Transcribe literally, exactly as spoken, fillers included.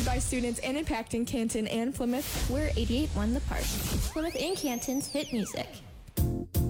Powered by students and impacting Canton and Plymouth, we're eighty-eight point one The Park. Plymouth and Canton's hit music.